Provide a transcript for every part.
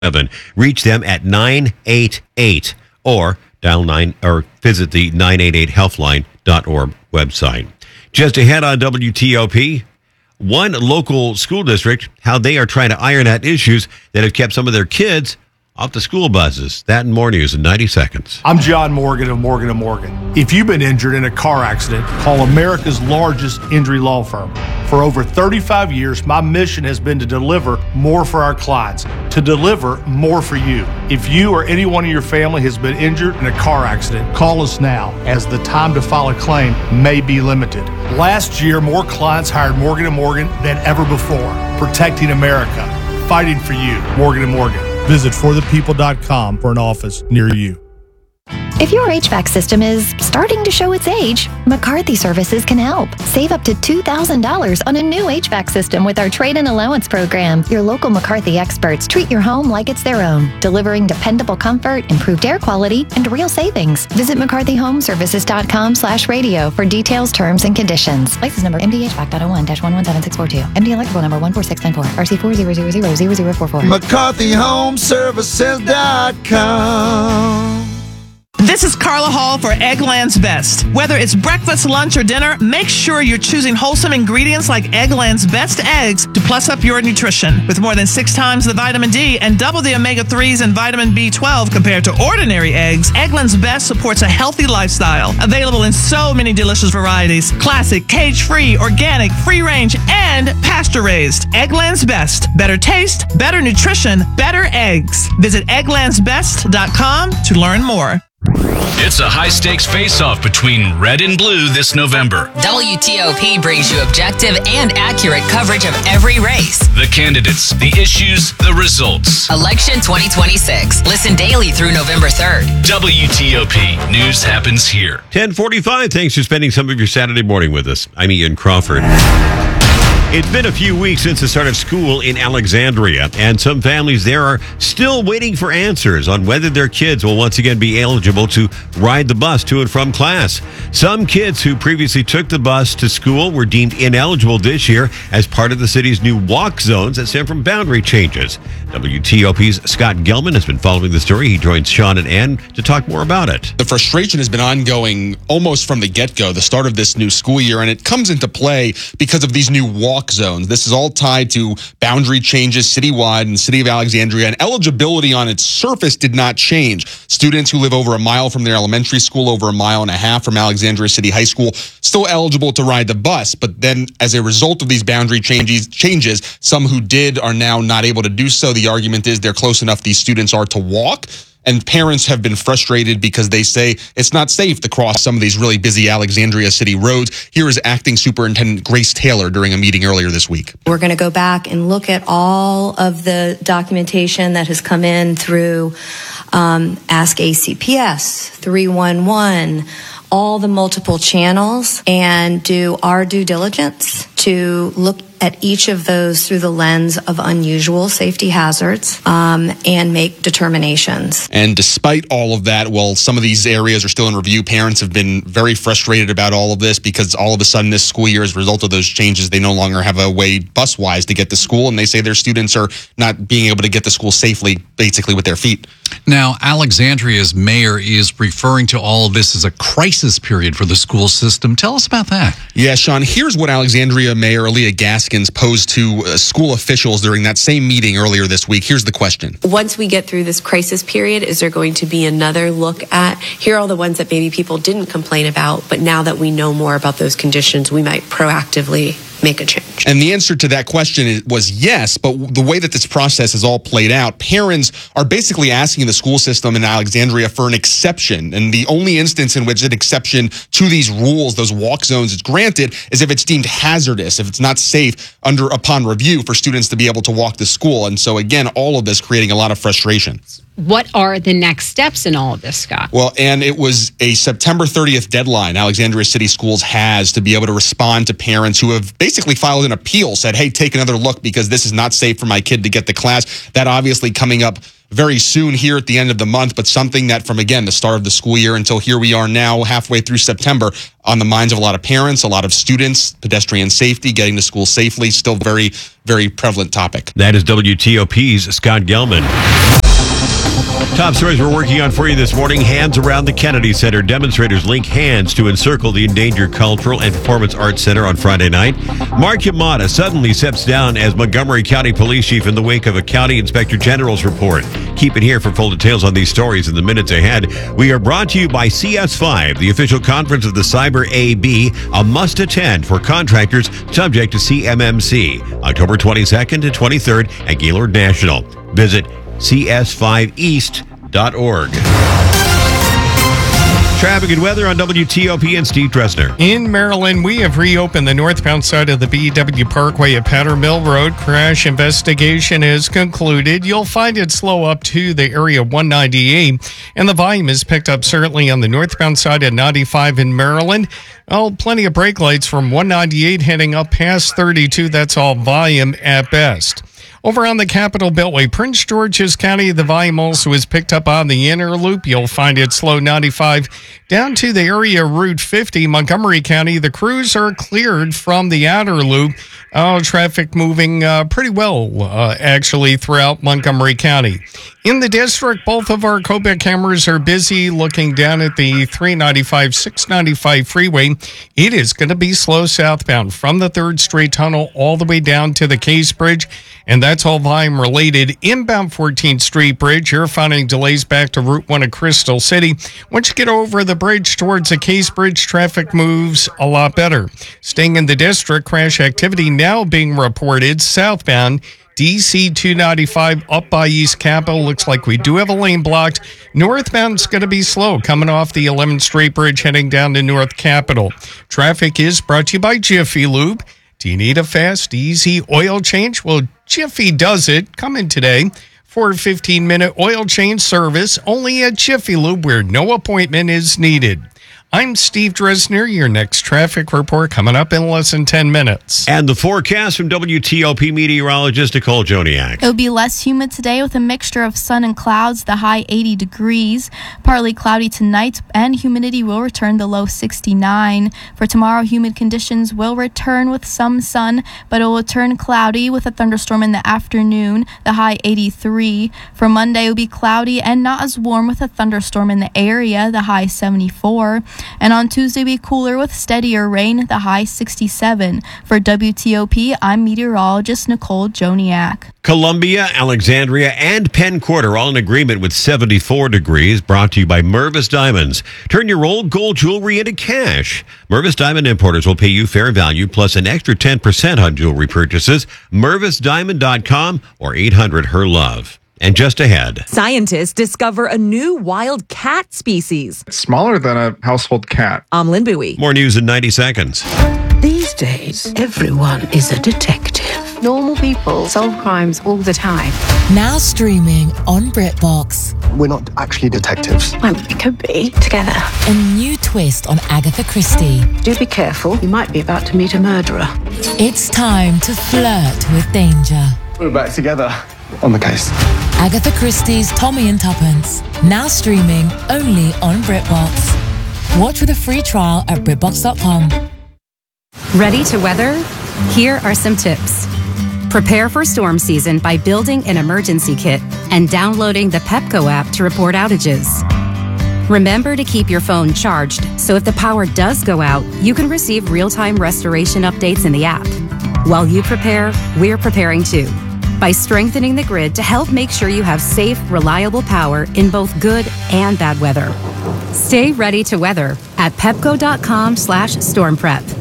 Reach them at 988 or dial 9 or visit the 988healthline.org website. Just ahead on WTOP, one local school district, how they are trying to iron out issues that have kept some of their kids off the school buses. That and more news in 90 seconds. I'm John Morgan of Morgan & Morgan. If you've been injured in a car accident, call America's largest injury law firm. For over 35 years, my mission has been to deliver more for our clients, to deliver more for you. If you or anyone in your family has been injured in a car accident, call us now, as the time to file a claim may be limited. Last year, more clients hired Morgan & Morgan than ever before, protecting America, fighting for you. Morgan & Morgan. Visit forthepeople.com for an office near you. If your HVAC system is starting to show its age, McCarthy Services can help. Save up to $2,000 on a new HVAC system with our trade-in allowance program. Your local McCarthy experts treat your home like it's their own, delivering dependable comfort, improved air quality, and real savings. Visit McCarthyHomeservices.com/radio for details, terms, and conditions. License number MDHVAC.01-117642. MD electrical number 14694. RC40000044. McCarthyHomeservices.com. This is Carla Hall for Eggland's Best. Whether it's breakfast, lunch, or dinner, make sure you're choosing wholesome ingredients like Eggland's Best eggs to plus up your nutrition. With more than 6 times the vitamin D and double the omega-3s and vitamin B12 compared to ordinary eggs, Eggland's Best supports a healthy lifestyle. Available in so many delicious varieties: classic, cage-free, organic, free-range, and pasture-raised. Eggland's Best. Better taste, better nutrition, better eggs. Visit egglandsbest.com to learn more. It's a high-stakes face-off between red and blue this November. WTOP brings you objective and accurate coverage of every race. The candidates, the issues, the results. Election 2026. Listen daily through November 3rd. WTOP. News happens here. 10:45. Thanks for spending some of your Saturday morning with us. I'm Ian Crawford. It's been a few weeks since the start of school in Alexandria, and some families there are still waiting for answers on whether their kids will once again be eligible to ride the bus to and from class. Some kids who previously took the bus to school were deemed ineligible this year as part of the city's new walk zones that stem from boundary changes. WTOP's Scott Gelman has been following the story. He joins Sean and Ann to talk more about it. The frustration has been ongoing almost from the get-go, the start of this new school year, and it comes into play because of these new walk zones. This is all tied to boundary changes citywide in the city of Alexandria, and eligibility on its surface did not change. Students who live over a mile from their elementary school, over a mile and a half from Alexandria City High School, still eligible to ride the bus. But then as a result of these boundary changes, some who did are now not able to do so. The argument is they're close enough, these students are, to walk. And parents have been frustrated because they say it's not safe to cross some of these really busy Alexandria City roads. Here is Acting Superintendent Grace Taylor during a meeting earlier this week. We're going to go back and look at all of the documentation that has come in through Ask ACPS, 311, all the multiple channels, and do our due diligence to look at each of those through the lens of unusual safety hazards and make determinations. And despite all of that, while some of these areas are still in review, parents have been very frustrated about all of this because all of a sudden this school year, as a result of those changes, they no longer have a way bus-wise to get to school, and they say their students are not being able to get to school safely, basically with their feet. Now, Alexandria's mayor is referring to all of this as a crisis period for the school system. Tell us about that. Yeah, Sean, here's what Alexandria Mayor Aaliyah Gaskins posed to school officials during that same meeting earlier this week. Here's the question. Once we get through this crisis period, is there going to be another look at, here are all the ones that maybe people didn't complain about, but now that we know more about those conditions, we might proactively make a change? And the answer to that question was yes, but the way that this process is all played out, parents are basically asking the school system in Alexandria for an exception. And the only instance in which an exception to these rules, those walk zones, is granted is if it's deemed hazardous, if it's not safe upon review for students to be able to walk to school. And so again, all of this creating a lot of frustration. What are the next steps in all of this, Scott? Well, and it was a September 30th deadline Alexandria City Schools has to be able to respond to parents who have basically filed an appeal, said, hey, take another look because this is not safe for my kid to get to class. That obviously coming up very soon here at the end of the month, but something that from, again, the start of the school year until here we are now, halfway through September, on the minds of a lot of parents, a lot of students, pedestrian safety, getting to school safely, still very, very prevalent topic. That is WTOP's Scott Gelman. Top stories we're working on for you this morning. Hands Around the Kennedy Center. Demonstrators link hands to encircle the endangered Cultural and Performance Arts Center on Friday night. Mark Yamada suddenly steps down as Montgomery County Police Chief in the wake of a County Inspector General's report. Keep it here for full details on these stories in the minutes ahead. We are brought to you by CS5, the official conference of the Cyber AB, a must-attend for contractors subject to CMMC, October 22nd to 23rd at Gaylord National. Visit cs5east.org. Traffic and weather on WTOP and Steve Dresner. In Maryland, we have reopened the northbound side of the BW Parkway at Powder Mill Road. Crash investigation is concluded. You'll find it slow up to the area 198, and the volume is picked up certainly on the northbound side at 95 in Maryland. Oh, plenty of brake lights from 198 heading up past 32. That's all volume at best. Over on the Capitol Beltway, Prince George's County, the volume also is picked up on the inner loop. You'll find it slow 95 down to the area Route 50. Montgomery County, the crews are cleared from the outer loop. Traffic moving pretty well, actually, throughout Montgomery County. In the district, both of our Quebec cameras are busy looking down at the 395, 695 freeway. It is going to be slow southbound from the 3rd Street Tunnel all the way down to the Case Bridge, and that's all volume related. Inbound 14th Street Bridge, you're finding delays back to Route 1 of Crystal City. Once you get over the bridge towards the Case Bridge, traffic moves a lot better. Staying in the district, crash activity now being reported southbound DC 295 up by East Capitol. Looks like we do have a lane blocked. Northbound's going to be slow coming off the 11th Street Bridge heading down to North Capitol. Traffic is brought to you by Jiffy Lube. Do you need a fast, easy oil change? Well, Jiffy does it. Come in today for a 15-minute oil change service only at Jiffy Lube, where no appointment is needed. I'm Steve Dresner. Your next traffic report coming up in less than 10 minutes. And the forecast from WTOP meteorologist Nicole Joniak. It'll be less humid today with a mixture of sun and clouds, the high 80 degrees. Partly cloudy tonight, and humidity will return to low 69. For tomorrow, humid conditions will return with some sun, but it will turn cloudy with a thunderstorm in the afternoon, the high 83. For Monday, it will be cloudy and not as warm with a thunderstorm in the area, the high 74. And on Tuesday, be cooler with steadier rain, the high 67. For WTOP, I'm meteorologist Nicole Joniak. Columbia, Alexandria, and Penn Court are all in agreement with 74 degrees, brought to you by Mervis Diamonds. Turn your old gold jewelry into cash. Mervis Diamond Importers will pay you fair value plus an extra 10% on jewelry purchases. MervisDiamond.com or 800-HER-LOVE. And just ahead, scientists discover a new wild cat species. Smaller than a household cat. I'm Lynn Bowie. More news in 90 seconds. These days, everyone is a detective. Normal people solve crimes all the time. Now streaming on BritBox. We're not actually detectives. Well, we could be together. A new twist on Agatha Christie. Do be careful. You might be about to meet a murderer. It's time to flirt with danger. We're back together on the case. Agatha Christie's Tommy and Tuppence. Now streaming only on BritBox. Watch with a free trial at BritBox.com. Ready to weather? Here are some tips. Prepare for storm season by building an emergency kit and downloading the Pepco app to report outages. Remember to keep your phone charged, so if the power does go out, you can receive real-time restoration updates in the app. While you prepare, we're preparing too, by strengthening the grid to help make sure you have safe, reliable power in both good and bad weather. Stay ready to weather at pepco.com/stormprep.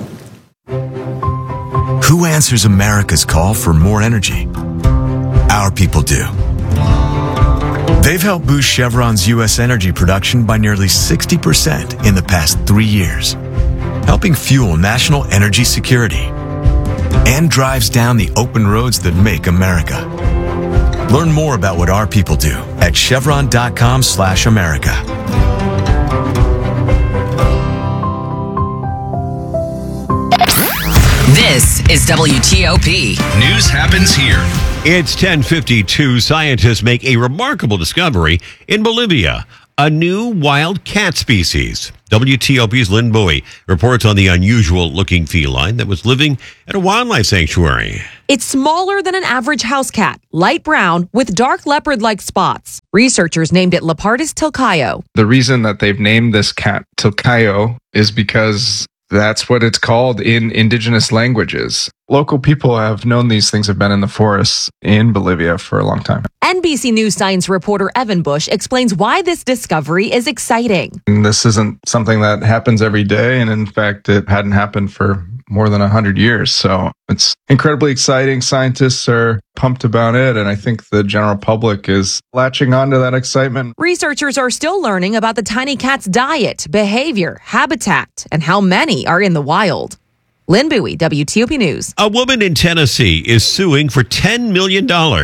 Who answers America's call for more energy? Our people do. They've helped boost Chevron's U.S. energy production by nearly 60% in the past 3 years, helping fuel national energy security, and drives down the open roads that make America. Learn more about what our people do at chevron.com/America. This is WTOP. News happens here. It's 10:52. Scientists make a remarkable discovery in Bolivia, a new wild cat species. WTOP's Lynn Bowie reports on the unusual-looking feline that was living at a wildlife sanctuary. It's smaller than an average house cat, light brown with dark leopard-like spots. Researchers named it Leopardus tilcaio. The reason that they've named this cat Tilcaio is because that's what it's called in indigenous languages. Local people have known these things have been in the forests in Bolivia for a long time. NBC News science reporter Evan Bush explains why this discovery is exciting. And this isn't something that happens every day, and in fact, it hadn't happened for more than 100 years. So it's incredibly exciting. Scientists are pumped about it, and I think the general public is latching onto that excitement. Researchers are still learning about the tiny cat's diet, behavior, habitat, and how many are in the wild. Lynn Bowie, WTOP News. A woman in Tennessee is suing for $10 million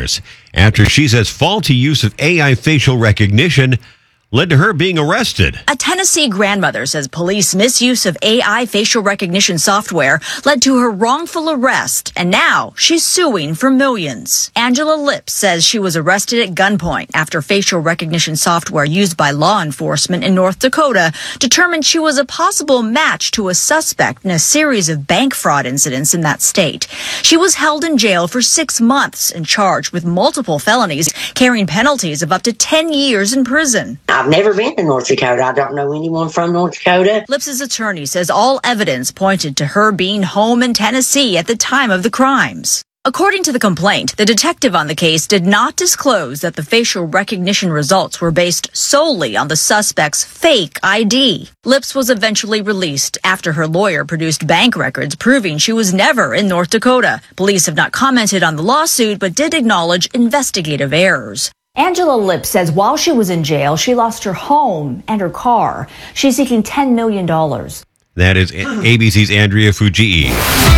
after she says faulty use of AI facial recognition led to her being arrested. A Tennessee grandmother says police misuse of AI facial recognition software led to her wrongful arrest, and now she's suing for millions. Angela Lips says she was arrested at gunpoint after facial recognition software used by law enforcement in North Dakota determined she was a possible match to a suspect in a series of bank fraud incidents in that state. She was held in jail for 6 months and charged with multiple felonies, carrying penalties of up to 10 years in prison. I've never been to North Dakota. I don't know anyone from North Dakota. Lips's attorney says all evidence pointed to her being home in Tennessee at the time of the crimes. According to the complaint, the detective on the case did not disclose that the facial recognition results were based solely on the suspect's fake ID. Lips was eventually released after her lawyer produced bank records proving she was never in North Dakota. Police have not commented on the lawsuit, but did acknowledge investigative errors. Angela Lips says while she was in jail, she lost her home and her car. She's seeking $10 million. That is ABC's Andrea Fujii.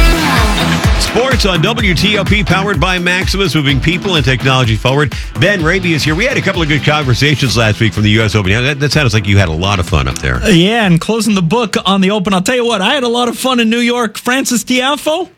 Sports on WTOP, powered by Maximus, moving people and technology forward. Ben Raby is here. We had a couple of good conversations last week from the U.S. Open. That sounds like you had a lot of fun up there. Yeah, and closing the book on the Open, I'll tell you what, I had a lot of fun in New York. Francis Tiafoe?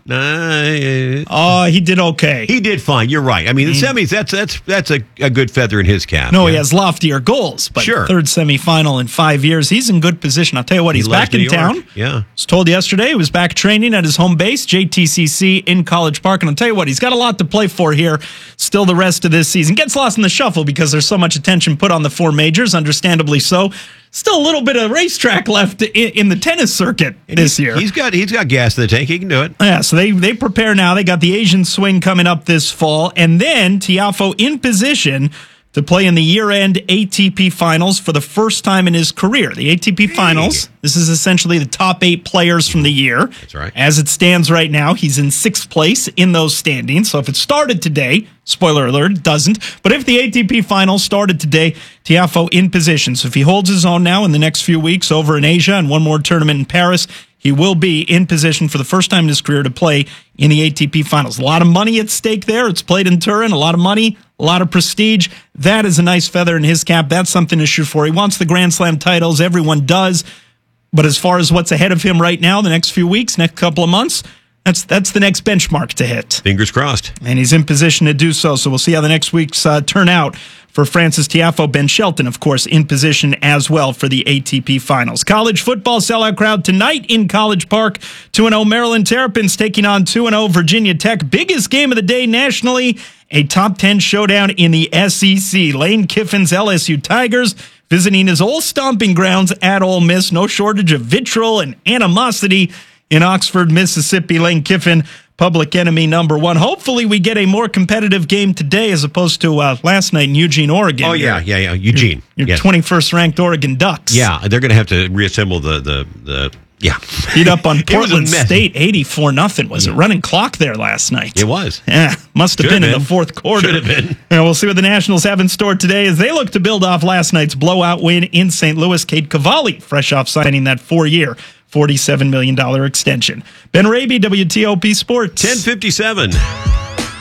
He did okay. He did fine. You're right. I mean, the semis, that's a good feather in his cap. No, he has loftier goals, but third semifinal in 5 years. He's in good position. I'll tell you what, he's back in town. Yeah. I was told yesterday he was back training at his home base, JTCC in College Park. And I'll tell you what, he's got a lot to play for here still the rest of this season. Gets lost in the shuffle because there's so much attention put on the four majors, understandably so. Still a little bit of racetrack left in the tennis circuit this year. He's got gas in the tank. He can do it. Yeah, so they prepare now. They got the Asian swing coming up this fall. And then Tiafoe in position to play in the year-end ATP Finals for the first time in his career. The ATP Finals, this is essentially the top 8 players from the year. That's right. As it stands right now, he's in 6th place in those standings. So if it started today, spoiler alert, it doesn't. But if the ATP Finals started today, Tiafoe in position. So if he holds his own now in the next few weeks over in Asia and one more tournament in Paris, he will be in position for the first time in his career to play in the ATP Finals. A lot of money at stake there. It's played in Turin. A lot of money, a lot of prestige. That is a nice feather in his cap. That's something to shoot for. He wants the Grand Slam titles. Everyone does. But as far as what's ahead of him right now, the next few weeks, next couple of months, that's the next benchmark to hit. Fingers crossed. And he's in position to do so. So we'll see how the next weeks turn out for Francis Tiafoe. Ben Shelton, of course, in position as well for the ATP Finals. College football sellout crowd tonight in College Park. 2-0 Maryland Terrapins taking on 2-0 Virginia Tech. Biggest game of the day nationally. A top 10 showdown in the SEC. Lane Kiffin's LSU Tigers visiting his old stomping grounds at Ole Miss. No shortage of vitriol and animosity in Oxford, Mississippi. Lane Kiffin, public enemy number one. Hopefully we get a more competitive game today as opposed to last night in Eugene, Oregon. Oh, yeah, Eugene. Your 21st ranked Oregon Ducks. Yeah, they're going to have to reassemble the beat up on Portland State 84-0. Was it running clock there last night? It was. Yeah, must have been in the fourth quarter. Should have been. Yeah, we'll see what the Nationals have in store today as they look to build off last night's blowout win in St. Louis. Cade Cavalli, fresh off signing that 4-year, $47 million extension. Ben Raby, WTOP Sports. 10:57.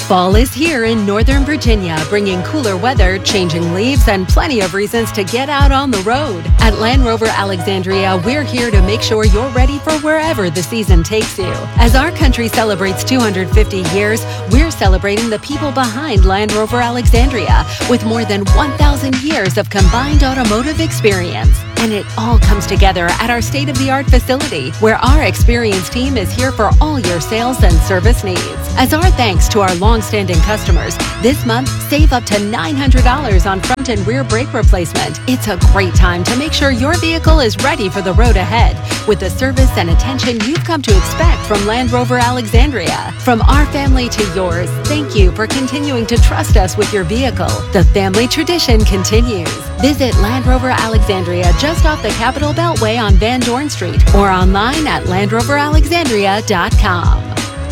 Fall is here in Northern Virginia, bringing cooler weather, changing leaves, and plenty of reasons to get out on the road. At Land Rover Alexandria, we're here to make sure you're ready for wherever the season takes you. As our country celebrates 250 years, we're celebrating the people behind Land Rover Alexandria with more than 1,000 years of combined automotive experience. And it all comes together at our state-of-the-art facility, where our experienced team is here for all your sales and service needs. As our thanks to our long-standing customers, this month, save up to $900 on front and rear brake replacement. It's a great time to make sure your vehicle is ready for the road ahead with the service and attention you've come to expect from Land Rover Alexandria. From our family to yours, thank you for continuing to trust us with your vehicle. The family tradition continues. Visit Land Rover Alexandria just off the Capitol Beltway on Van Dorn Street or online at LandRoverAlexandria.com.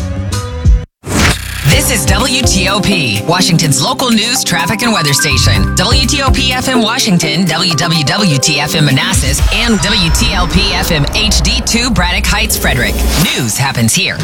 This is WTOP, Washington's local news, traffic, and weather station. WTOP FM Washington, WWWT FM Manassas, and WTLP FM HD2 Braddock Heights, Frederick. News happens here.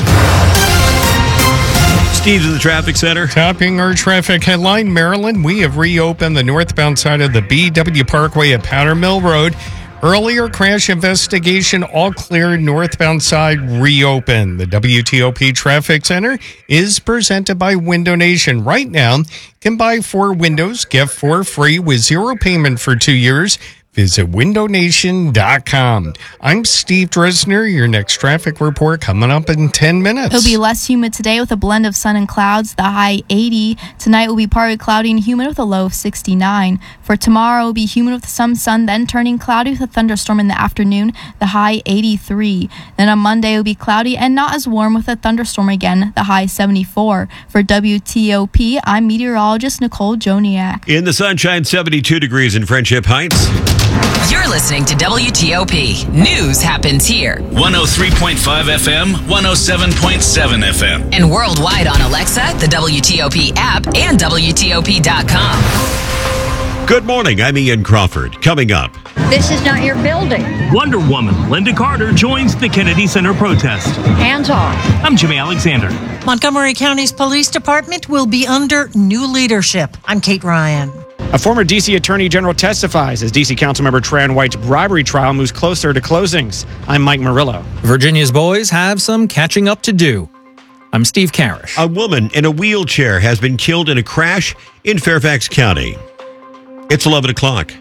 Steve's in the traffic center. Topping our traffic headline, Maryland, we have reopened the northbound side of the BW Parkway at Powder Mill Road. Earlier crash investigation, all clear, northbound side reopened. The WTOP Traffic Center is presented by Window Nation. Right now, you can buy 4 windows, get 4 free with 0 payment for 2 years. Visit windownation.com. I'm Steve Dresner. Your next traffic report coming up in 10 minutes. It'll be less humid today with a blend of sun and clouds, the high 80. Tonight will be partly cloudy and humid with a low of 69. For tomorrow, it will be humid with some sun, then turning cloudy with a thunderstorm in the afternoon, the high 83. Then on Monday, it will be cloudy and not as warm with a thunderstorm again, the high 74. For WTOP, I'm meteorologist Nicole Joniak. In the sunshine, 72 degrees in Friendship Heights. You're listening to WTOP. News happens here. 103.5 FM, 107.7 FM. And worldwide on Alexa, the WTOP app, and WTOP.com. Good morning. I'm Ian Crawford. Coming up. This is not your building. Wonder Woman Linda Carter joins the Kennedy Center protest. Hands off. I'm Jimmy Alexander. Montgomery County's police department will be under new leadership. I'm Kate Ryan. A former D.C. Attorney General testifies as D.C. Councilmember Tran White's bribery trial moves closer to closings. I'm Mike Murillo. Virginia's boys have some catching up to do. I'm Steve Karish. A woman in a wheelchair has been killed in a crash in Fairfax County. It's 11 o'clock.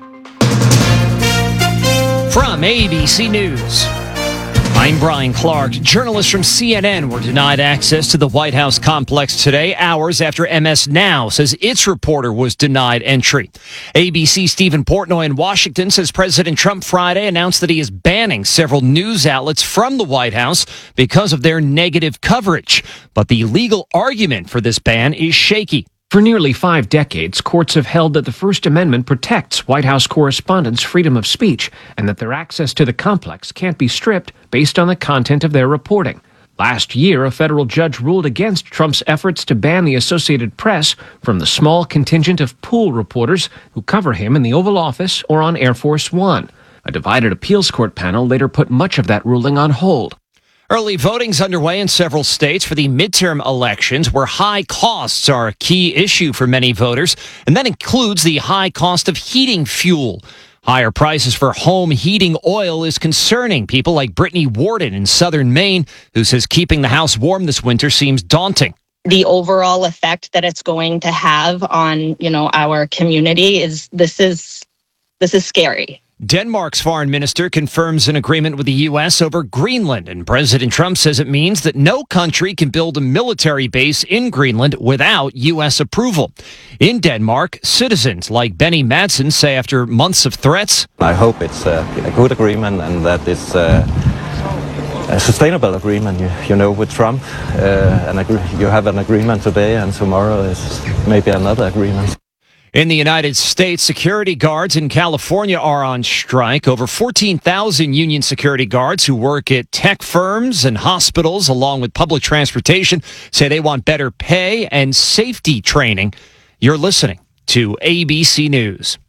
From ABC News, I'm Brian Clark. Journalists from CNN were denied access to the White House complex today, hours after MS Now says its reporter was denied entry. ABC's Stephen Portnoy in Washington says President Trump Friday announced that he is banning several news outlets from the White House because of their negative coverage. But the legal argument for this ban is shaky. For nearly 5 decades, courts have held that the First Amendment protects White House correspondents' freedom of speech and that their access to the complex can't be stripped based on the content of their reporting. Last year, a federal judge ruled against Trump's efforts to ban the Associated Press from the small contingent of pool reporters who cover him in the Oval Office or on Air Force One. A divided appeals court panel later put much of that ruling on hold. Early voting's underway in several states for the midterm elections, where high costs are a key issue for many voters, and that includes the high cost of heating fuel. Higher prices for home heating oil is concerning people like Brittany Warden in southern Maine, who says keeping the house warm this winter seems daunting. The overall effect that it's going to have on, our community is scary. Denmark's foreign minister confirms an agreement with the U.S. over Greenland, and President Trump says it means that no country can build a military base in Greenland without U.S. approval. In Denmark, citizens like Benny Madsen say after months of threats, I hope it's a good agreement and that it's a sustainable agreement, with Trump. You have an agreement today and tomorrow is maybe another agreement. In the United States, security guards in California are on strike. Over 14,000 union security guards who work at tech firms and hospitals, along with public transportation, say they want better pay and safety training. You're listening to ABC News.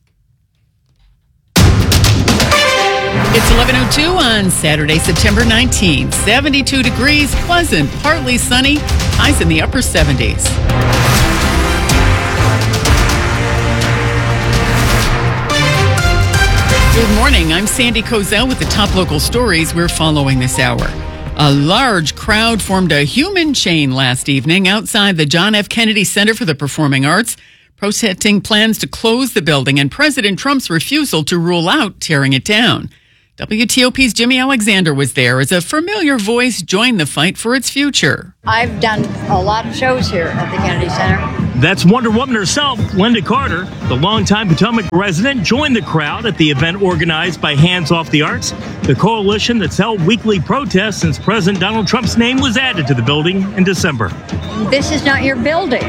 It's 11:02 on Saturday, September 19th. 72 degrees, pleasant, partly sunny, highs in the upper 70s. Good morning. I'm Sandy Kozel with the top local stories we're following this hour. A large crowd formed a human chain last evening outside the John F. Kennedy Center for the Performing Arts, protesting plans to close the building and President Trump's refusal to rule out tearing it down. WTOP's Jimmy Alexander was there as a familiar voice joined the fight for its future. I've done a lot of shows here at the Kennedy Center. That's Wonder Woman herself, Linda Carter. The longtime Potomac resident joined the crowd at the event organized by Hands Off the Arts, the coalition that's held weekly protests since President Donald Trump's name was added to the building in December. This is not your building.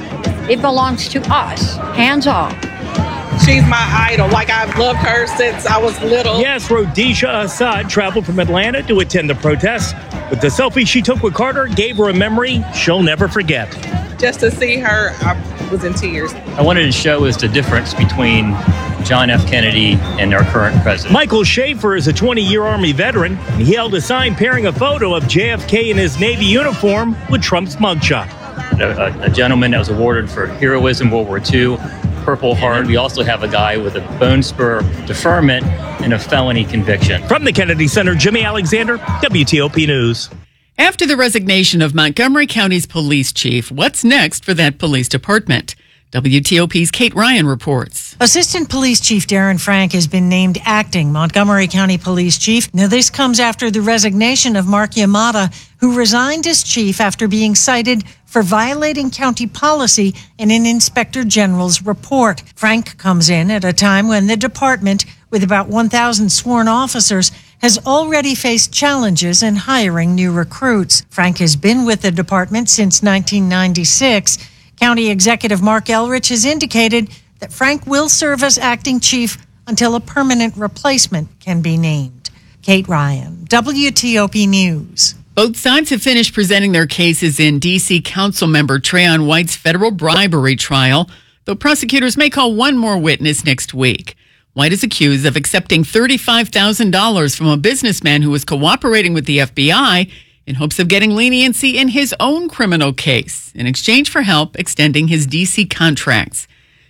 It belongs to us. Hands off. She's my idol. Like, I've loved her since I was little. Yes, Rhodesha Assad traveled from Atlanta to attend the protest. But the selfie she took with Carter gave her a memory she'll never forget. Just to see her, I was in tears. I wanted to show us the difference between John F. Kennedy and our current president. Michael Schaefer is a 20-year Army veteran, and he held a sign pairing a photo of JFK in his Navy uniform with Trump's mugshot. A gentleman that was awarded for heroism World War II, Purple Heart. We also have a guy with a bone spur deferment and a felony conviction. From the Kennedy Center, Jimmy Alexander, WTOP News. After the resignation of Montgomery County's police chief, what's next for that police department? WTOP's Kate Ryan reports. Assistant Police Chief Darren Frank has been named acting Montgomery County Police Chief. Now, this comes after the resignation of Mark Yamada, who resigned as chief after being cited for violating county policy in an Inspector General's report. Frank comes in at a time when the department, with about 1,000 sworn officers, has already faced challenges in hiring new recruits. Frank has been with the department since 1996. County Executive Mark Elrich has indicated that Frank will serve as acting chief until a permanent replacement can be named. Kate Ryan, WTOP News. Both sides have finished presenting their cases in D.C. Councilmember Trayon White's federal bribery trial, though prosecutors may call one more witness next week. White is accused of accepting $35,000 from a businessman who was cooperating with the FBI in hopes of getting leniency in his own criminal case in exchange for help extending his D.C. contracts.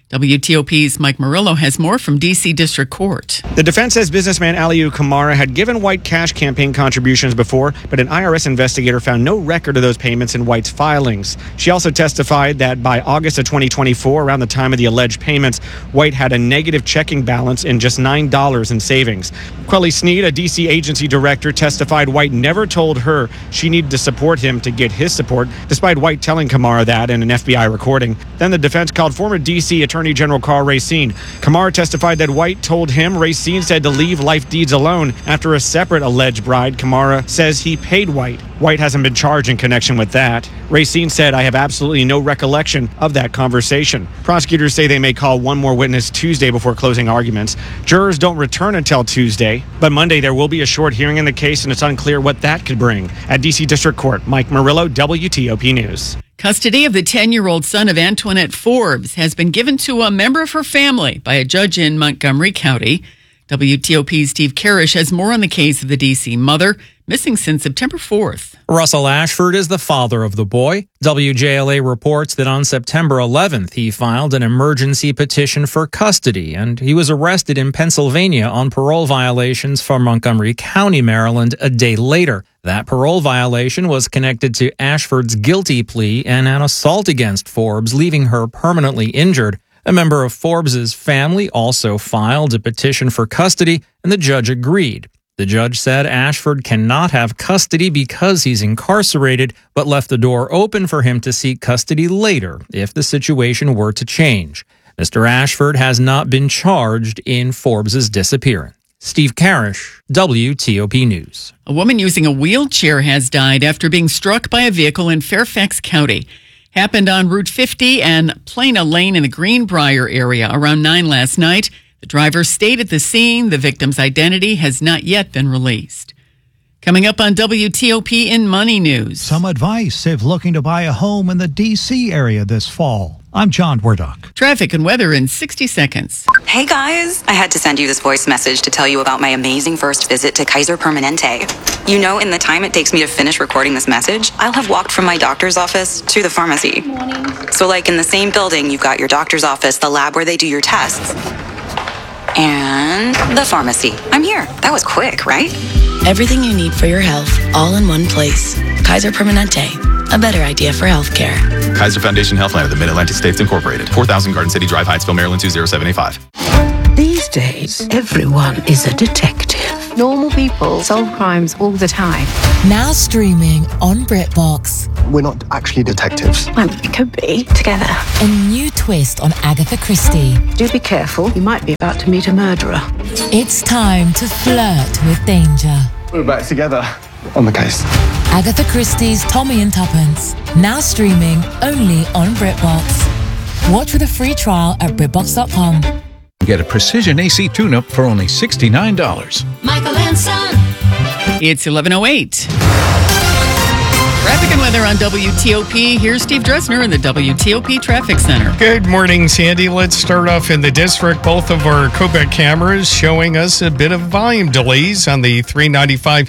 WTOP's Mike Murillo has more from D.C. District Court. The defense says businessman Aliou Kamara had given White cash campaign contributions before, but an IRS investigator found no record of those payments in White's filings. She also testified that by August of 2024, around the time of the alleged payments, White had a negative checking balance in just $9 in savings. Quelly Sneed, a D.C. agency director, testified White never told her she needed to support him to get his support, despite White telling Kamara that in an FBI recording. Then the defense called former D.C. Attorney General Carl Racine. Kamara testified that White told him Racine said to leave life deeds alone after a separate alleged bribe. Kamara says he paid White. White hasn't been charged in connection with that. Racine said, "I have absolutely no recollection of that conversation." Prosecutors say they may call one more witness Tuesday before closing arguments. Jurors don't return until Tuesday, but Monday there will be a short hearing in the case, and it's unclear what that could bring. At D.C. District Court, Mike Murillo, WTOP News. Custody of the 10-year-old son of Antoinette Forbes has been given to a member of her family by a judge in Montgomery County. WTOP's Steve Karish has more on the case of the D.C. mother, missing since September 4th. Russell Ashford is the father of the boy. WJLA reports that on September 11th, he filed an emergency petition for custody, and he was arrested in Pennsylvania on parole violations for Montgomery County, Maryland, a day later. That parole violation was connected to Ashford's guilty plea and an assault against Forbes, leaving her permanently injured. A member of Forbes's family also filed a petition for custody, and the judge agreed. The judge said Ashford cannot have custody because he's incarcerated, but left the door open for him to seek custody later if the situation were to change. Mr. Ashford has not been charged in Forbes's disappearance. Steve Karish, WTOP News. A woman using a wheelchair has died after being struck by a vehicle in Fairfax County. Happened on Route 50 and Plana Lane in the Greenbrier area around 9 last night. The driver stayed at the scene. The victim's identity has not yet been released. Coming up on WTOP in Money News. Some advice if looking to buy a home in the D.C. area this fall. I'm John Wardock. Traffic and weather in 60 seconds. Hey guys, I had to send you this voice message to tell you about my amazing first visit to Kaiser Permanente. You know, in the time it takes me to finish recording this message, I'll have walked from my doctor's office to the pharmacy. So like in the same building, you've got your doctor's office, the lab where they do your tests. and the pharmacy. I'm here. That was quick, right? Everything you need for your health, all in one place. Kaiser Permanente, a better idea for healthcare. Kaiser Foundation Healthline of the Mid-Atlantic States Incorporated. 4000 Garden City Drive, Hyattsville, Maryland 20785. These days, everyone is a detective. Normal people solve crimes all the time. Now streaming on BritBox. We're not actually detectives. Well, we could be together. A new twist on Agatha Christie. Do be careful. You might be about to meet a murderer. It's time to flirt with danger. We're back together on the case. Agatha Christie's Tommy and Tuppence. Now streaming only on BritBox. Watch with a free trial at BritBox.com. Get a precision AC tune-up for only $69. Michael and Son. It's 11:08. Traffic and weather on WTOP. Here's Steve Dresner in the WTOP Traffic Center. Good morning, Sandy. Let's start off in the district. Both of our Quebec cameras showing us a bit of volume delays on the 395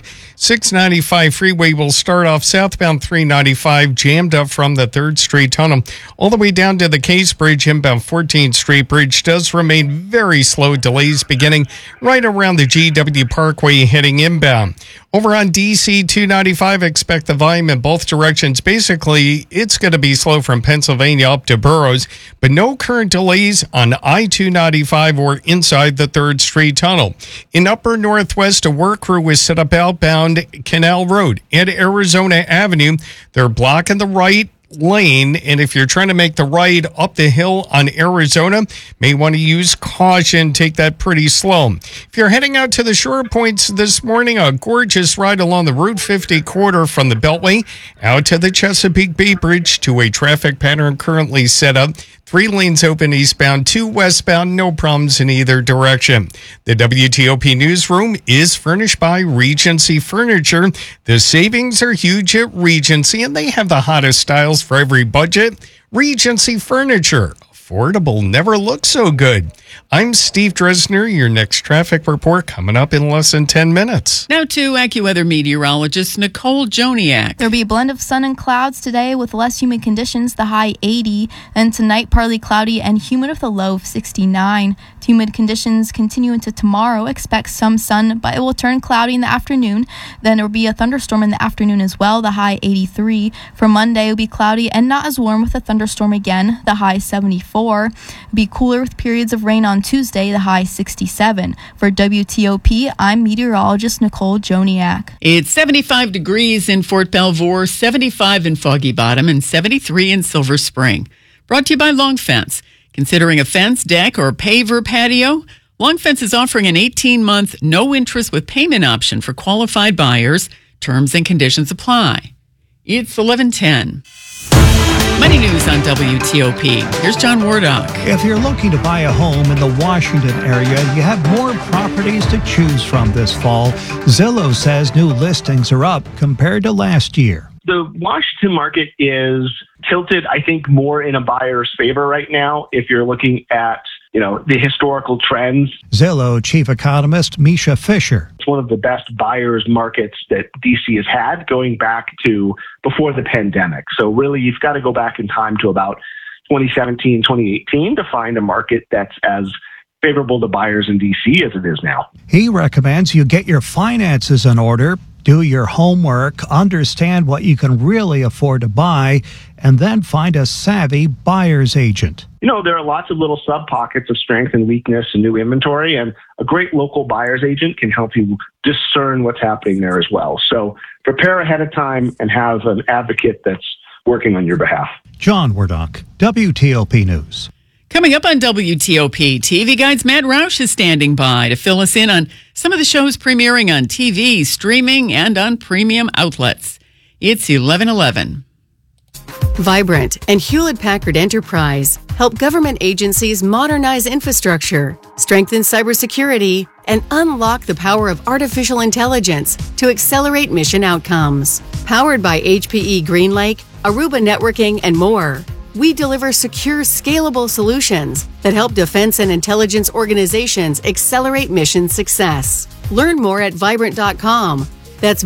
695 freeway. Will start off southbound 395 jammed up from the 3rd Street Tunnel all the way down to the Case Bridge. Inbound 14th Street Bridge does remain very slow. Delays beginning right around the GW Parkway heading inbound. Over on DC 295, expect the volume in both directions. Basically, it's going to be slow from Pennsylvania up to Burroughs, but no current delays on I-295 or inside the 3rd Street Tunnel. In upper northwest, a work crew is set up outbound Canal Road and Arizona Avenue. They're blocking the right lane, and if you're trying to make the ride up the hill on Arizona, may want to use caution. Take that pretty slow. If you're heading out to the shore points this morning, a gorgeous ride along the Route 50 corridor from the Beltway out to the Chesapeake Bay Bridge to a traffic pattern currently set up. 3 lanes open eastbound, 2 westbound, no problems in either direction. The WTOP newsroom is furnished by Regency Furniture. The savings are huge at Regency, and they have the hottest styles for every budget. Regency Furniture. Affordable never looked so good. I'm Steve Dresner. Your next traffic report coming up in less than 10 minutes. Now to AccuWeather meteorologist Nicole Joniak. There'll be a blend of sun and clouds today with less humid conditions, the high 80. And tonight, partly cloudy and humid with a low of 69. Humid conditions continue into tomorrow. Expect some sun, but it will turn cloudy in the afternoon. Then there will be a thunderstorm in the afternoon as well, the high 83. For Monday, it will be cloudy and not as warm with a thunderstorm again, the high 74. It'll be cooler with periods of rain on Tuesday, the high 67. For WTOP, I'm meteorologist Nicole Joniak. It's 75 degrees in Fort Belvoir, 75 in Foggy Bottom, and 73 in Silver Spring. Brought to you by Long Fence. Considering a fence, deck, or paver patio? Long Fence is offering an 18-month, no-interest with payment option for qualified buyers. Terms and conditions apply. It's 11:10. Money news on WTOP. Here's John Wardock. If you're looking to buy a home in the Washington area, you have more properties to choose from this fall. Zillow says new listings are up compared to last year. The Washington market is tilted, I think, more in a buyer's favor right now if you're looking at, the historical trends. Zillow chief economist Misha Fisher. It's one of the best buyer's markets that DC has had going back to before the pandemic. So really, you've got to go back in time to about 2017, 2018 to find a market that's as favorable to buyers in DC as it is now. He recommends you get your finances in order, do your homework, understand what you can really afford to buy, and then find a savvy buyer's agent. There are lots of little sub-pockets of strength and weakness in new inventory, and a great local buyer's agent can help you discern what's happening there as well. So prepare ahead of time and have an advocate that's working on your behalf. John Wardock, WTOP News. Coming up on WTOP, TV Guide's Matt Roush is standing by to fill us in on some of the shows premiering on TV, streaming, and on premium outlets. It's 11:11. Vibrant and Hewlett-Packard Enterprise help government agencies modernize infrastructure, strengthen cybersecurity, and unlock the power of artificial intelligence to accelerate mission outcomes. Powered by HPE GreenLake, Aruba Networking, and more, we deliver secure, scalable solutions that help defense and intelligence organizations accelerate mission success. Learn more at Vibrant.com. That's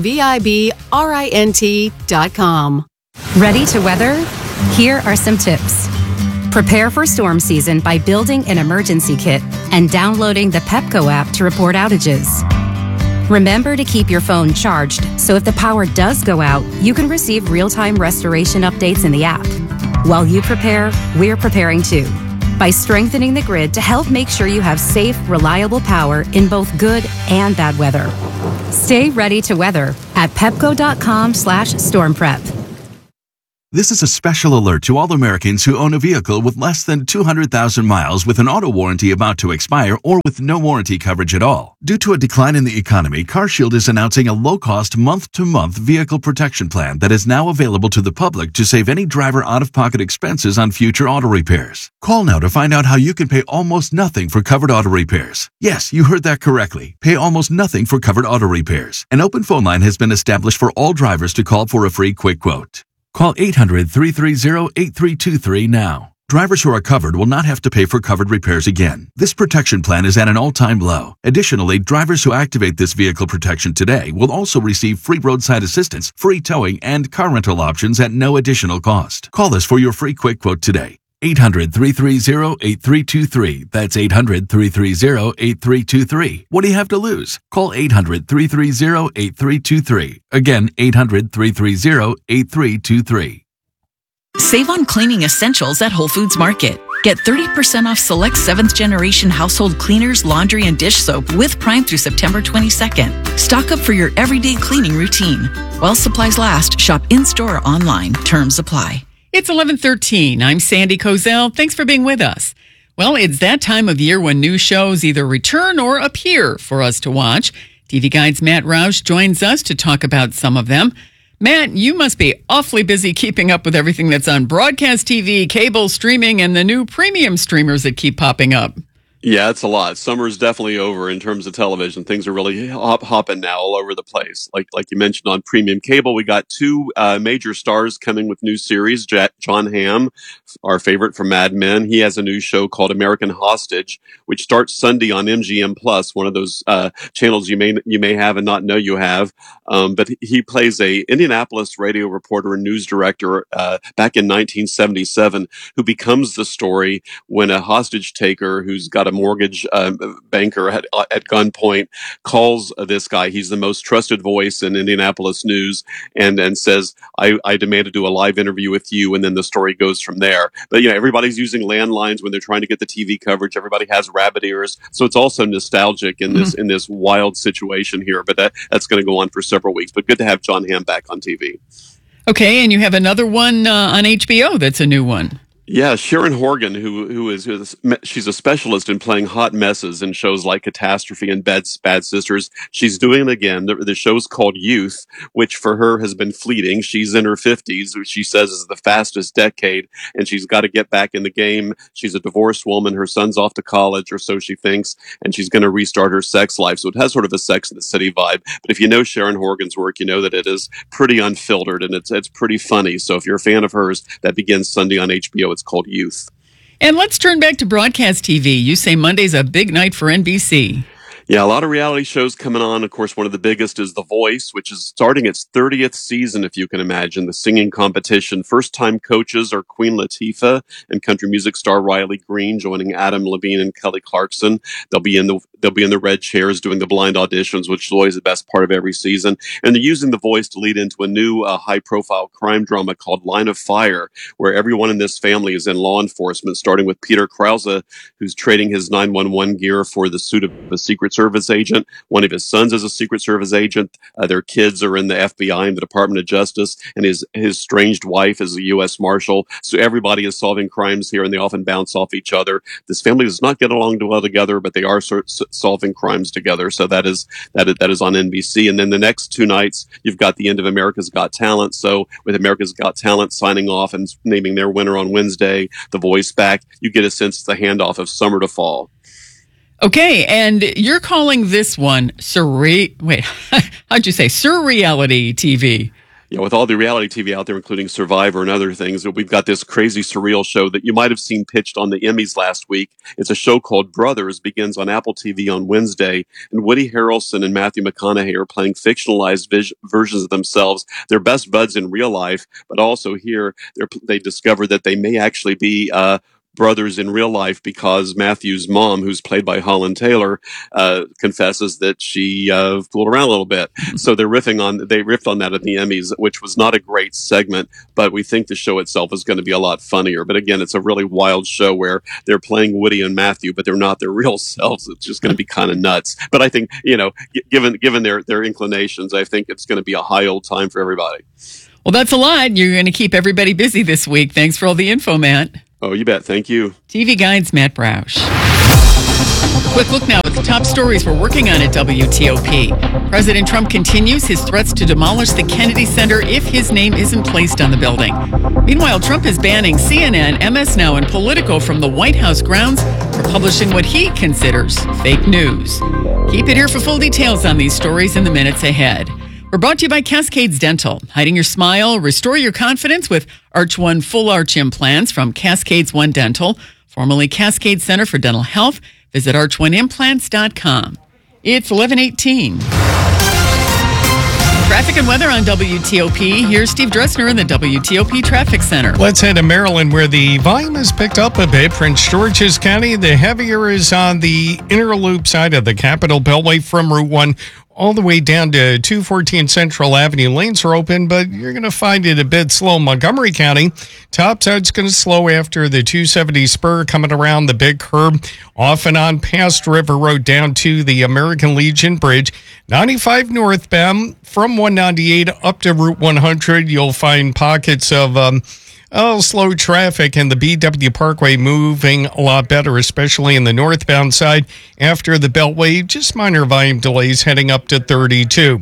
Vibrint.com. Ready to weather? Here are some tips. Prepare for storm season by building an emergency kit and downloading the Pepco app to report outages. Remember to keep your phone charged, so if the power does go out, you can receive real-time restoration updates in the app. While you prepare, we're preparing too, by strengthening the grid to help make sure you have safe, reliable power in both good and bad weather. Stay ready to weather at pepco.com/stormprep. This is a special alert to all Americans who own a vehicle with less than 200,000 miles with an auto warranty about to expire or with no warranty coverage at all. Due to a decline in the economy, CarShield is announcing a low-cost month-to-month vehicle protection plan that is now available to the public to save any driver out-of-pocket expenses on future auto repairs. Call now to find out how you can pay almost nothing for covered auto repairs. Yes, you heard that correctly. Pay almost nothing for covered auto repairs. An open phone line has been established for all drivers to call for a free quick quote. Call 800-330-8323 now. Drivers who are covered will not have to pay for covered repairs again. This protection plan is at an all-time low. Additionally, drivers who activate this vehicle protection today will also receive free roadside assistance, free towing, and car rental options at no additional cost. Call us for your free quick quote today. 800-330-8323. That's 800-330-8323. What do you have to lose? Call 800-330-8323. Again, 800-330-8323. Save on cleaning essentials at Whole Foods Market. Get 30% off select 7th generation household cleaners, laundry, and dish soap with Prime through September 22nd. Stock up for your everyday cleaning routine. While supplies last, shop in-store or online. Terms apply. It's 11:13. I'm Sandy Kozel. Thanks for being with us. Well, it's that time of year when new shows either return or appear for us to watch. TV Guide's Matt Roush joins us to talk about some of them. Matt, you must be awfully busy keeping up with everything that's on broadcast TV, cable, streaming, and the new premium streamers that keep popping up. Yeah, it's a lot. Summer's definitely over in terms of television. Things are really hopping now all over the place. Like you mentioned on premium cable, we got two major stars coming with new series. Jon Hamm, our favorite from Mad Men, he has a new show called American Hostage, which starts Sunday on MGM Plus, one of those channels you may have and not know you have. But he plays a Indianapolis radio reporter and news director back in 1977, who becomes the story when a hostage taker who's got a mortgage banker at gunpoint calls this guy. He's the most trusted voice in Indianapolis news, and says, I demand to do a live interview with you, and then the story goes from there. But everybody's using landlines when they're trying to get the TV coverage. Everybody has rabbit ears, so it's also nostalgic in this wild situation here. But that's going to go on for several weeks. But good to have Jon Hamm back on TV. Okay, and you have another one on HBO that's a new one. Yeah, Sharon Horgan, she's a specialist in playing hot messes in shows like Catastrophe and Bad Sisters. She's doing it again. The show's called Youth, which for her has been fleeting. She's in her 50s, which she says is the fastest decade, and she's got to get back in the game. She's a divorced woman. Her son's off to college, or so she thinks, and she's going to restart her sex life. So it has sort of a Sex and the City vibe. But if you know Sharon Horgan's work, you know that it is pretty unfiltered, and it's pretty funny. So if you're a fan of hers, that begins Sunday on HBO. It's called Youth. And let's turn back to broadcast TV. You say Monday's a big night for NBC. Yeah, a lot of reality shows coming on. Of course, one of the biggest is The Voice, which is starting its 30th season, if you can imagine, the singing competition. First-time coaches are Queen Latifah and country music star Riley Green, joining Adam Levine and Kelly Clarkson. They'll be in the red chairs doing the blind auditions, which is always the best part of every season. And they're using The Voice to lead into a new high-profile crime drama called Line of Fire, where everyone in this family is in law enforcement, starting with Peter Krause, who's trading his 911 gear for the suit of a Secret Service agent. One of his sons is a Secret Service agent. Their kids are in the FBI and the Department of Justice, and his estranged wife is a U.S. Marshal. So everybody is solving crimes here, and they often bounce off each other. This family does not get along well together, but they are solving crimes together. So that is on NBC. And then the next two nights, you've got the end of America's Got Talent. So with America's Got Talent signing off and naming their winner on Wednesday, The Voice back, you get a sense of the handoff of summer to fall. Okay, and you're calling this one surreality TV. Yeah, with all the reality TV out there, including Survivor and other things, we've got this crazy surreal show that you might have seen pitched on the Emmys last week. It's a show called Brothers, begins on Apple TV on Wednesday, and Woody Harrelson and Matthew McConaughey are playing fictionalized versions of themselves. They're best buds in real life, but also here they discover that they may actually be brothers in real life because Matthew's mom, who's played by Holland Taylor, confesses that she fooled around a little bit. So they riffed on that at the Emmys, which was not a great segment, but we think the show itself is going to be a lot funnier. But again, it's a really wild show where they're playing Woody and Matthew, but they're not their real selves. It's just going to be kind of nuts. But I think, given their inclinations, I think it's going to be a high old time for everybody. Well, that's a lot. You're going to keep everybody busy this week. Thanks for all the info, Matt. Oh, you bet. Thank you. TV Guide's Matt Broush. Quick look now at the top stories we're working on at WTOP. President Trump continues his threats to demolish the Kennedy Center if his name isn't placed on the building. Meanwhile, Trump is banning CNN, MS Now, and Politico from the White House grounds for publishing what he considers fake news. Keep it here for full details on these stories in the minutes ahead. We're brought to you by Cascades Dental. Hiding your smile, restore your confidence with Arch One Full Arch Implants from Cascades One Dental, formerly Cascade Center for Dental Health. Visit archoneimplants.com. It's 11:18. Traffic and weather on WTOP. Here's Steve Dressner in the WTOP Traffic Center. Let's head to Maryland, where the volume has picked up a bit. Prince George's County, the heavier is on the inner loop side of the Capitol Beltway from Route 1 all the way down to 214 Central Avenue. Lanes are open, but you're going to find it a bit slow. Montgomery County, top side's going to slow after the 270 spur coming around the big curb, off and on past River Road down to the American Legion Bridge. 95 northbound from 198 up to Route 100. You'll find pockets of slow traffic, and the BW Parkway moving a lot better, especially in the northbound side after the Beltway. Just minor volume delays heading up to 32.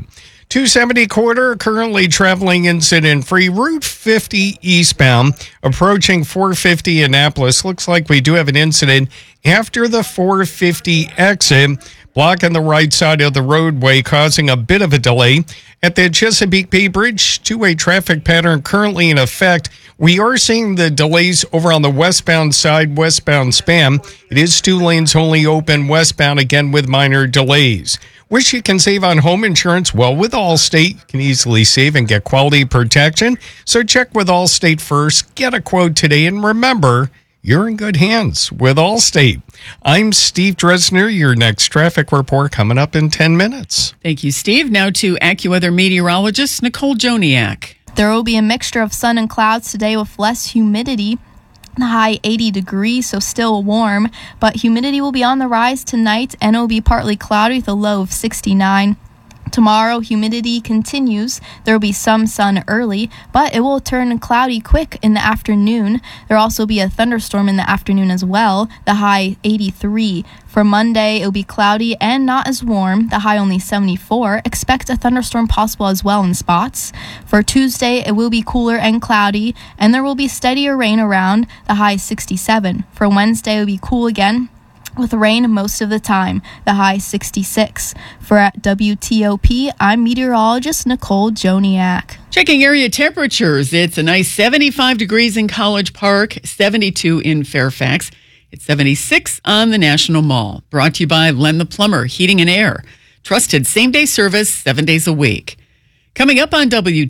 270 corridor currently traveling incident-free. Route 50 eastbound approaching 450 Annapolis. Looks like we do have an incident after the 450 exit, blocking the right side of the roadway, causing a bit of a delay. At the Chesapeake Bay Bridge, two-way traffic pattern currently in effect. We are seeing the delays over on the westbound side, westbound span. It is 2 lanes only open westbound, again with minor delays. Wish you can save on home insurance? Well, with Allstate, you can easily save and get quality protection. So check with Allstate first, get a quote today, and remember, you're in good hands with Allstate. I'm Steve Dressner. Your next traffic report coming up in 10 minutes. Thank you, Steve. Now to AccuWeather meteorologist Nicole Joniak. There will be a mixture of sun and clouds today with less humidity. The high 80 degrees, so still warm, but humidity will be on the rise tonight, and it will be partly cloudy with a low of 69. Tomorrow, humidity continues. There will be some sun early, but it will turn cloudy quick in the afternoon. There will also be a thunderstorm in the afternoon as well, the high 83. For Monday, it will be cloudy and not as warm, the high only 74. Expect a thunderstorm possible as well in spots. For Tuesday, it will be cooler and cloudy, and there will be steadier rain around, the high 67. For Wednesday, it will be cool again, with rain most of the time, the high 66. For at WTOP, I'm meteorologist Nicole Joniak. Checking area temperatures. It's a nice 75 degrees in College Park, 72 in Fairfax. It's 76 on the National Mall. Brought to you by Len the Plumber, Heating and Air. Trusted same-day service 7 days a week. Coming up on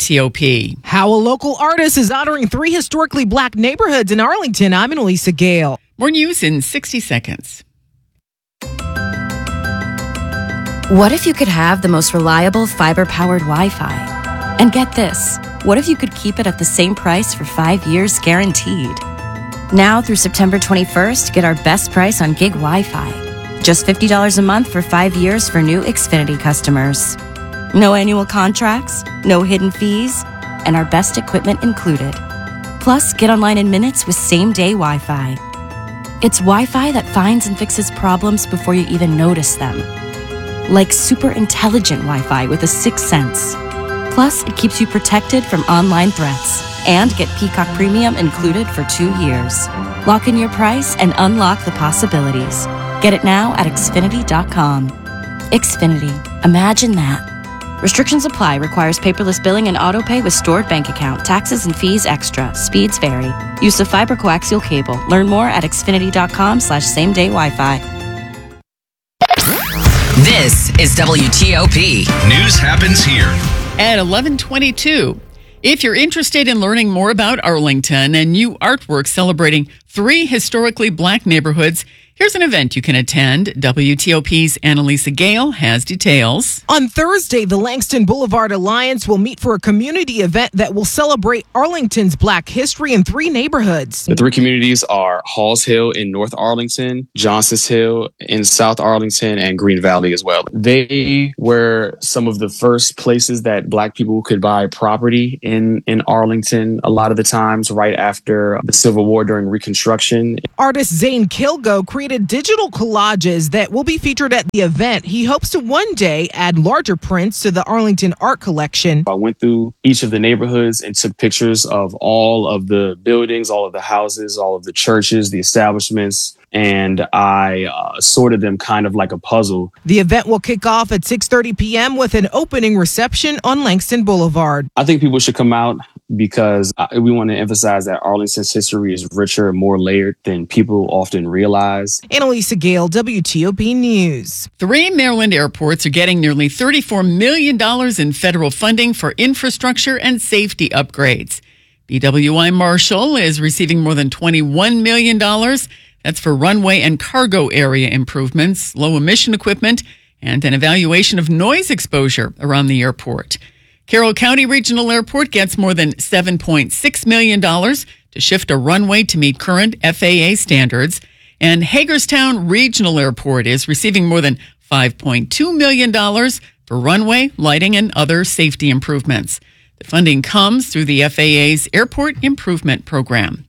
WTOP. How a local artist is honoring 3 historically black neighborhoods in Arlington. I'm Elisa Gale. More news in 60 seconds. What if you could have the most reliable fiber-powered Wi-Fi? And get this, what if you could keep it at the same price for 5 years guaranteed? Now through September 21st, get our best price on gig Wi-Fi. Just $50 a month for 5 years for new Xfinity customers. No annual contracts, no hidden fees, and our best equipment included. Plus, get online in minutes with same-day Wi-Fi. It's Wi-Fi that finds and fixes problems before you even notice them. Like super intelligent Wi-Fi with a 6th sense. Plus, it keeps you protected from online threats. And get Peacock Premium included for 2 years. Lock in your price and unlock the possibilities. Get it now at Xfinity.com. Xfinity. Imagine that. Restrictions apply. Requires paperless billing and autopay with stored bank account. Taxes and fees extra. Speeds vary. Use of fiber coaxial cable. Learn more at Xfinity.com/same-day Wi-Fi. This is WTOP. News happens here. At 11:22, If you're interested in learning more about Arlington and new artwork celebrating 3 historically black neighborhoods, here's an event you can attend. WTOP's Annalisa Gale has details. On Thursday, the Langston Boulevard Alliance will meet for a community event that will celebrate Arlington's black history in 3 neighborhoods. The 3 communities are Halls Hill in North Arlington, Johnson's Hill in South Arlington, and Green Valley as well. They were some of the first places that black people could buy property in Arlington, a lot of the times right after the Civil War during Reconstruction. Artist Zane Kilgo created digital collages that will be featured at the event. He hopes to one day add larger prints to the Arlington art collection. I went through each of the neighborhoods and took pictures of all of the buildings, all of the houses, all of the churches, the establishments, and I sorted them kind of like a puzzle. The event will kick off at 6:30 p.m. with an opening reception on Langston Boulevard. I think people should come out because we want to emphasize that Arlington's history is richer and more layered than people often realize. Annalisa Gale, WTOP News. 3 Maryland airports are getting nearly $34 million in federal funding for infrastructure and safety upgrades. BWI Marshall is receiving more than $21 million. That's for runway and cargo area improvements, low emission equipment, and an evaluation of noise exposure around the airport. Carroll County Regional Airport gets more than $7.6 million to shift a runway to meet current FAA standards. And Hagerstown Regional Airport is receiving more than $5.2 million for runway, lighting, and other safety improvements. The funding comes through the FAA's Airport Improvement Program.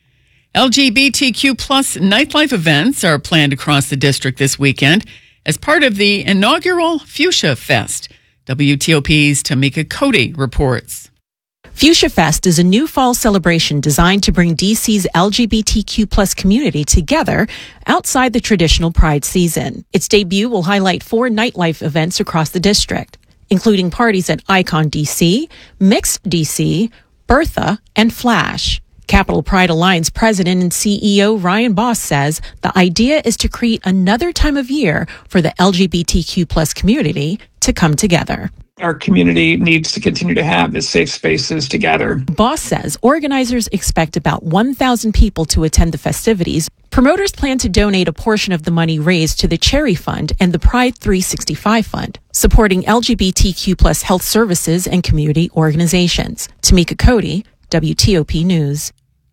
LGBTQ plus nightlife events are planned across the district this weekend as part of the inaugural Fuchsia Fest. WTOP's Tamika Cody reports. Fuchsia Fest is a new fall celebration designed to bring DC's LGBTQ plus community together outside the traditional Pride season. Its debut will highlight 4 nightlife events across the district, including parties at Icon DC, Mixed DC, Bertha, and Flash. Capital Pride Alliance President and CEO Ryan Boss says the idea is to create another time of year for the LGBTQ plus community to come together. Our community needs to continue to have the safe spaces together. Boss says organizers expect about 1,000 people to attend the festivities. Promoters plan to donate a portion of the money raised to the Cherry Fund and the Pride 365 Fund, supporting LGBTQ plus health services and community organizations. Tamika Cody, WTOP News.